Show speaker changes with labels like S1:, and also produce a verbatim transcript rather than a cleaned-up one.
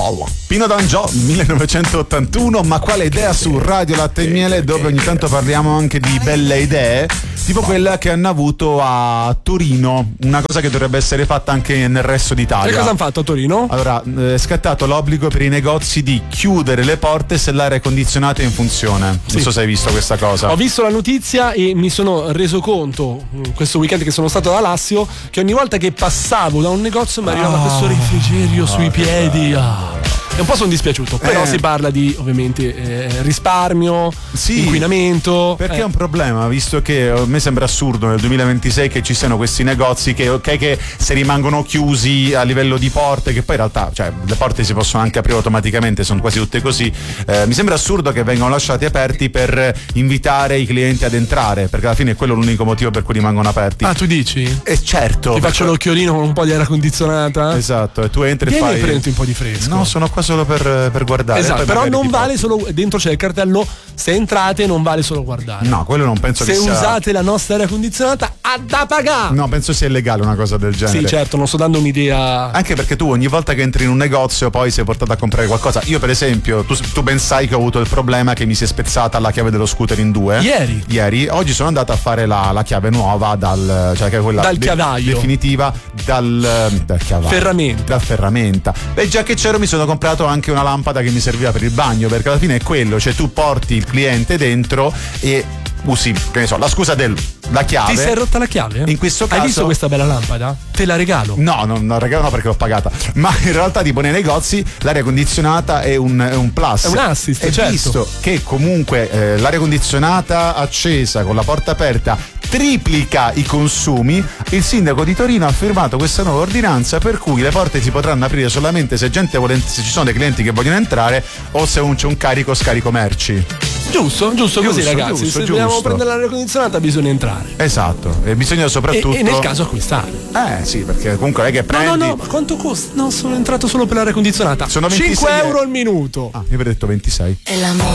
S1: Balla. Pino D'Angio, millenovecentottantuno, ma quale idea su Radio Latte e Miele, dove ogni tanto parliamo anche di belle idee, tipo quella che hanno avuto a Torino, una cosa che dovrebbe essere fatta anche nel resto d'Italia.
S2: Che cosa hanno fatto a Torino?
S1: Allora, è scattato l'obbligo per i negozi di chiudere le porte se l'aria condizionata è in funzione. Non
S2: Sì.
S1: so se hai visto questa cosa.
S2: Ho visto la notizia e mi sono reso conto questo weekend che sono stato da Lassio che ogni volta che passavo da un negozio mi arrivava
S1: Ah.
S2: questo refrigerio sui
S1: che
S2: piedi. Ah. E un po' sono dispiaciuto, però
S1: Eh.
S2: si parla di ovviamente eh, risparmio,
S1: Sì,
S2: inquinamento.
S1: Perché
S2: eh.
S1: è un problema, visto che a me sembra assurdo nel duemilaventisei che ci siano questi negozi che, ok, che se rimangono chiusi a livello di porte, che poi in realtà, cioè, le porte si possono anche aprire automaticamente, sono quasi tutte così. Eh, mi sembra assurdo che vengano lasciati aperti per invitare i clienti ad entrare, perché alla fine è quello l'unico motivo per cui rimangono aperti.
S2: Ah, tu dici?
S1: E certo.
S2: Ti faccio l'occhiolino con un po' di aria condizionata?
S1: Esatto, e tu entri
S2: Vieni
S1: e
S2: e
S1: fai.
S2: prenditi un po' di fresco.
S1: No, sono qua solo per, per guardare.
S2: Esatto,
S1: poi
S2: però
S1: magari
S2: non
S1: ti
S2: vale
S1: porto.
S2: solo, dentro c'è il cartello, se entrate non vale solo guardare.
S1: No, quello non penso
S2: Se
S1: che sia.
S2: usate la nostra aria condizionata, ha da pagare.
S1: No, penso sia illegale una cosa del genere.
S2: Sì, certo, non sto dando un'idea.
S1: Anche perché tu ogni volta che entri in un negozio poi sei portato a comprare qualcosa. Io per esempio, tu, tu ben sai che ho avuto il problema che mi si è spezzata la chiave dello scooter in due.
S2: Ieri.
S1: Ieri. Oggi sono andato a fare la, la chiave nuova dal, cioè che è quella
S2: Dal
S1: de-
S2: chiavaio.
S1: definitiva dal, dal chiavaio.
S2: Ferramenta.
S1: Dal ferramenta. E già che c'ero mi sono comprato anche una lampada che mi serviva per il bagno, perché alla fine è quello, cioè tu porti il cliente dentro e usi, che ne so, la scusa del la chiave.
S2: Ti sei rotta la chiave?
S1: In questo caso.
S2: Hai visto questa bella lampada? Te la regalo.
S1: No, non la regalo no perché l'ho pagata. Ma in realtà tipo nei negozi l'aria condizionata è un, è un plus.
S2: È un assist,
S1: e
S2: certo.
S1: visto che comunque eh, l'aria condizionata accesa con la porta aperta triplica i consumi, il sindaco di Torino ha firmato questa nuova ordinanza per cui le porte si potranno aprire solamente se gente vuole, se ci sono dei clienti che vogliono entrare o se un, c'è un carico scarico merci.
S2: Giusto, giusto, così
S1: Giusto,
S2: ragazzi.
S1: giusto,
S2: se
S1: giusto.
S2: dobbiamo prendere l'aria condizionata bisogna entrare.
S1: Esatto, e bisogna
S2: E,
S1: soprattutto.
S2: e nel caso acquistare.
S1: Eh sì, perché comunque è che
S2: No,
S1: prendi.
S2: no, no, ma quanto costa? No, sono entrato solo per l'aria condizionata.
S1: Sono ventisei
S2: cinque euro al minuto.
S1: Ah, io avrei detto ventisei.
S3: El amor.